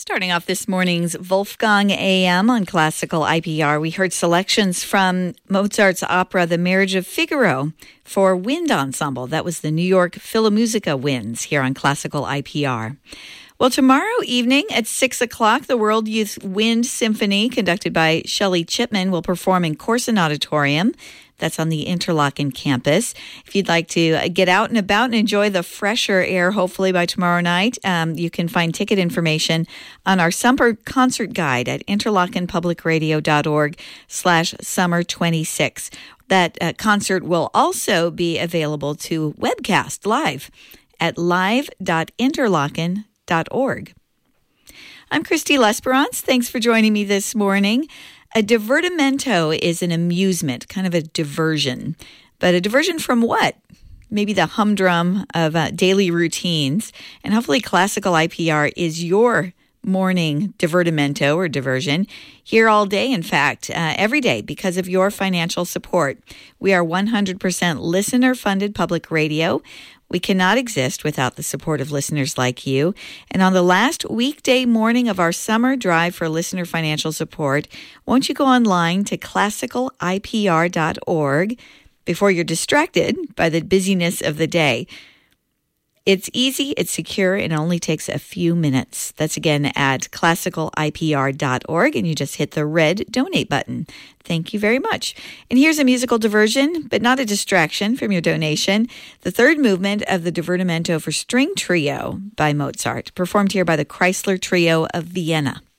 Starting off this morning's Wolfgang AM on Classical IPR, we heard selections from Mozart's opera The Marriage of Figaro for wind ensemble. That was the New York Philharmonica Winds here on Classical IPR. Well, tomorrow evening at 6 o'clock, the World Youth Wind Symphony, conducted by Shelley Chipman, will perform in Corson Auditorium. That's on the Interlochen campus. If you'd like to get out and about and enjoy the fresher air, hopefully by tomorrow night, you can find ticket information on our summer concert guide at interlochenpublicradio.org/summer26. That concert will also be available to webcast live at live.interlochen.org. I'm Christy Lesperance. Thanks for joining me this morning. A divertimento is an amusement, kind of a diversion. But a diversion from what? Maybe the humdrum of daily routines. And hopefully Classical IPR is your morning divertimento or diversion. Here all day, in fact, every day, because of your financial support. We are 100% listener-funded public radio. We cannot exist without the support of listeners like you. And on the last weekday morning of our summer drive for listener financial support, won't you go online to classicalipr.org before you're distracted by the busyness of the day? It's easy, it's secure, and it only takes a few minutes. That's again at classicalipr.org, and you just hit the red donate button. Thank you very much. And here's a musical diversion, but not a distraction from your donation. The third movement of the Divertimento for String Trio by Mozart, performed here by the Chrysler Trio of Vienna.